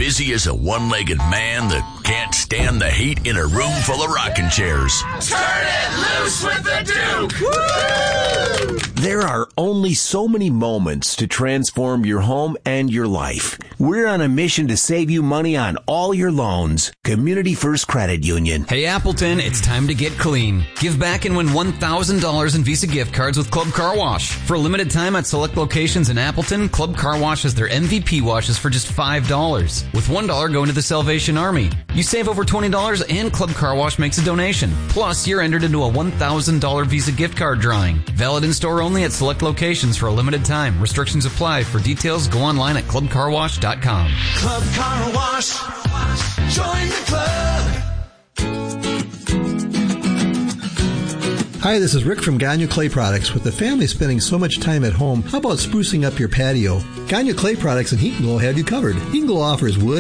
busy as a one-legged man that can't stand the heat in a room full of rocking chairs? Turn it loose with the Duke! Woo! There are only so many moments to transform your home and your life. We're on a mission to save you money on all your loans. Community First Credit Union. Hey Appleton, it's time to get clean. Give back and win $1,000 in Visa gift cards with Club Car Wash. For a limited time at select locations in Appleton, Club Car Wash has their MVP washes for just $5, with $1 going to the Salvation Army. You save over $20 and Club Car Wash makes a donation. Plus, you're entered into a $1,000 Visa gift card drawing. Valid in-store only at select locations for a limited time. Restrictions apply. For details, go online at clubcarwash.com. Club Car Wash. Join the club. Hi, this is Rick from Gagne Clay Products. With the family spending so much time at home, how about sprucing up your patio? Gagne Clay Products in Heaton will have you covered. Heaton offers wood